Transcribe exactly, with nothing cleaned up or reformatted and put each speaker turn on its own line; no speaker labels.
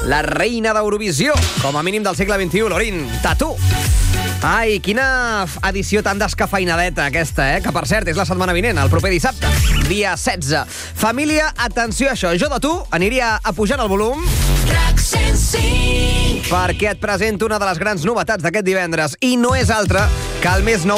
la reina d'Eurovisió, com a mínim del segle vint-i-u, Lorin, Tatu. Ai, quina edició tan descafeinadeta aquesta, eh? Que, per cert, és la setmana vinent, el proper dissabte, dia setze. Família, atenció a això. Jo de tu aniria a pujar el volum
RAC cent cinc
perquè et presento una de les grans novetats d'aquest divendres, i no és altra que el més nou